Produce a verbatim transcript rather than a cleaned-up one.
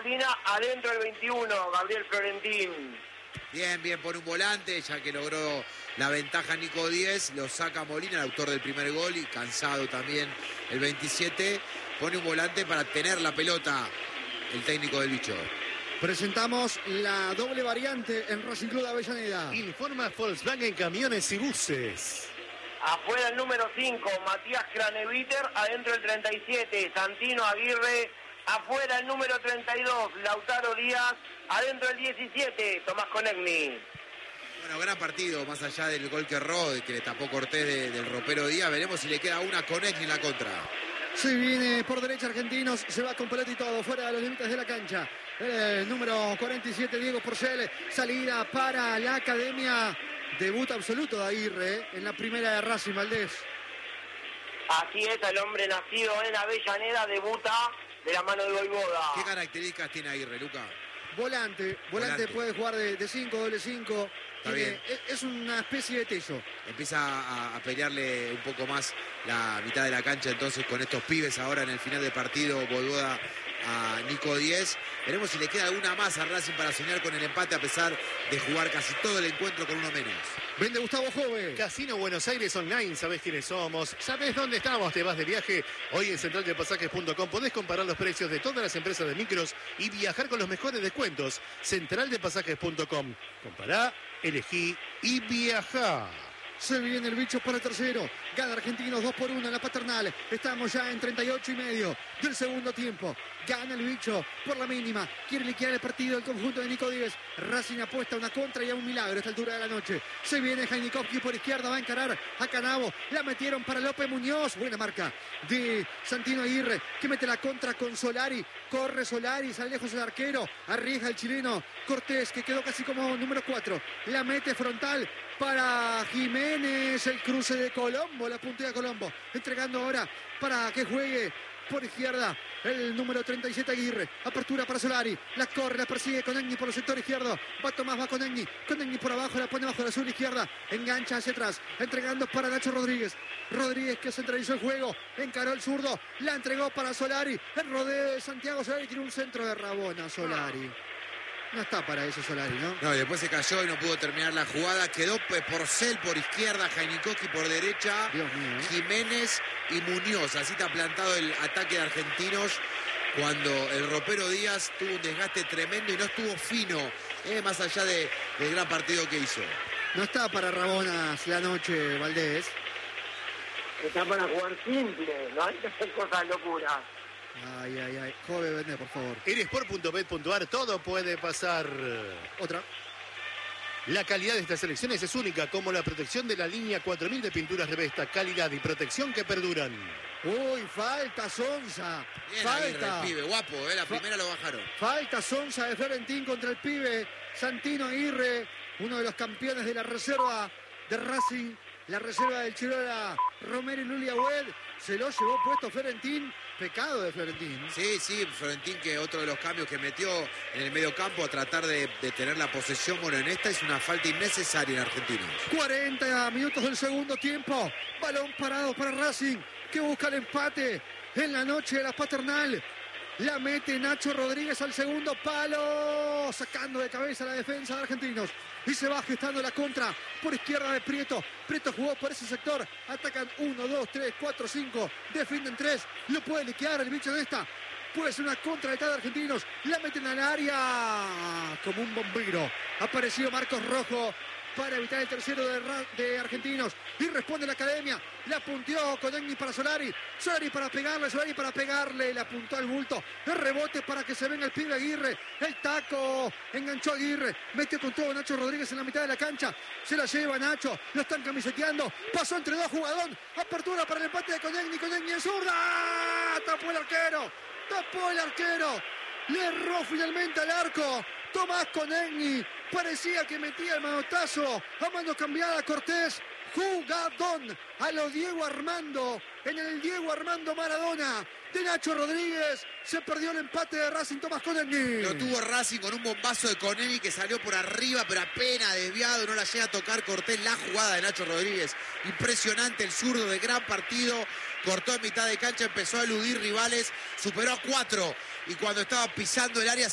Molina, adentro el veintiuno, Gabriel Florentín. Bien, bien, pone un volante, ya que logró la ventaja Nico Díez, lo saca Molina, el autor del primer gol, y cansado también el veintisiete, pone un volante para tener la pelota el técnico del bicho. Presentamos la doble variante en Racing Club de Avellaneda. Informa Volkswagen Camiones y Buses. Afuera el número cinco, Matías Craneviter, adentro el treinta y siete, Santino Aguirre. Afuera el número treinta y dos, Lautaro Díaz. Adentro el diecisiete, Tomás Conegni. Bueno, gran partido, más allá del gol que erró, que le tapó Cortés de, del ropero Díaz. Veremos si le queda una Conegni en la contra. Se viene por derecha Argentinos, se va con pelota y todo, fuera de los límites de la cancha. El número cuarenta y siete, Diego Porcel, salida para la Academia. Debut absoluto de Aguirre en la primera de Racing, Valdés. Así es, el hombre nacido en Avellaneda debuta de la mano de Voivoda. ¿Qué características tiene Aguirre, Luca? Volante, volante, volante. Puede jugar de cinco, doble cinco. Es una especie de Tello. Empieza a, a pelearle un poco más la mitad de la cancha entonces con estos pibes ahora en el final del partido. Voivoda a Nico Díez. Veremos si le queda alguna más a Racing para soñar con el empate a pesar de jugar casi todo el encuentro con uno menos. Vende Gustavo Jove. Casino Buenos Aires Online, sabés quiénes somos, sabés dónde estamos, te vas de viaje. Hoy en central de pasajes punto com podés comparar los precios de todas las empresas de micros y viajar con los mejores descuentos. central de pasajes punto com. Compará, elegí y viajá. Se viene el bicho para el tercero. Gana Argentinos dos por uno en la Paternal. Estamos ya en treinta y ocho y medio del segundo tiempo. Gana el bicho por la mínima. Quiere liquidar el partido el conjunto de Nico Díez. Racing apuesta a una contra y a un milagro a esta altura de la noche. Se viene Jainikovski por izquierda. Va a encarar a Canavo. La metieron para López Muñoz. Buena marca de Santino Aguirre, que mete la contra con Solari. Corre Solari, sale lejos el arquero. Arriesga el chileno Cortés, que quedó casi como número cuatro. La mete frontal para Jiménez, el cruce de Colombo, la puntea Colombo, entregando ahora para que juegue por izquierda el número treinta y siete Aguirre, apertura para Solari, la corre, la persigue Conegni por el sector izquierdo, va Tomás, va Conegni, Conegni por abajo, la pone bajo la azul izquierda, engancha hacia atrás, entregando para Nacho Rodríguez, Rodríguez que centralizó el juego, encaró el zurdo, la entregó para Solari, el rodeo de Santiago Solari, tiene un centro de Rabona Solari. No está para eso Solari, ¿no? No, y después se cayó y no pudo terminar la jugada. Quedó Porcel por izquierda, Jainikovski por derecha. Dios mío, ¿eh? Jiménez y Muñoz. Así está plantado el ataque de Argentinos cuando el ropero Díaz tuvo un desgaste tremendo y no estuvo fino, eh, más allá de, del gran partido que hizo. No está para Rabonas la noche, Valdés. Está para jugar simple, no hay que hacer cosas locuras. Ay, ay, ay. Jove, vende, por favor. En sport punto bet punto ar todo puede pasar. Otra. La calidad de estas selecciones es única, como la protección de la línea cuatro mil de pinturas Revesta. Calidad y protección que perduran. Uy, falta Sonsa. Bien, falta. Aguirre, el pibe, guapo, eh, la primera lo bajaron. Falta Sonsa de Florentín contra el pibe Santino Aguirre, uno de los campeones de la reserva de Racing. La reserva del Chirola, Romero y Lulia Hued, se lo llevó puesto Florentín. Pecado de Florentín. Sí, sí, Florentín, que otro de los cambios que metió en el medio campo a tratar de, de tener la posesión. Bueno, en esta es una falta innecesaria en Argentinos. cuarenta minutos del segundo tiempo. Balón parado para Racing, que busca el empate en la noche de la Paternal. La mete Nacho Rodríguez al segundo palo, sacando de cabeza la defensa de Argentinos. Y se va gestando la contra por izquierda de Prieto. Prieto jugó por ese sector. Atacan uno, dos, tres, cuatro, cinco. Defienden tres. Lo puede liquidar el bicho de esta. Puede ser una contra de cada Argentinos. La meten al área como un bombero. Ha aparecido Marcos Rojo para evitar el tercero de, de Argentinos. Y responde la Academia. La punteó Conegni para Solari. Solari para pegarle, Solari para pegarle. Le apuntó al bulto. El rebote para que se venga el pibe Aguirre. El taco. Enganchó Aguirre. Metió con todo Nacho Rodríguez en la mitad de la cancha. Se la lleva Nacho. Lo están camiseteando. Pasó entre dos jugadores. Apertura para el empate de Conegni. Conegni en zurda. Tapó el arquero. Tapó el arquero. Le erró finalmente al arco. Tomás Conegni. Parecía que metía el manotazo. A mano cambiada Cortés. Jugadón a lo Diego Armando. En el Diego Armando Maradona de Nacho Rodríguez. Se perdió el empate de Racing. Tomás Conegni. Lo tuvo Racing con un bombazo de Conegni que salió por arriba, pero apenas desviado. No la llega a tocar Cortés. La jugada de Nacho Rodríguez. Impresionante el zurdo de gran partido. Cortó en mitad de cancha, empezó a eludir rivales. Superó a cuatro. Y cuando estaba pisando el área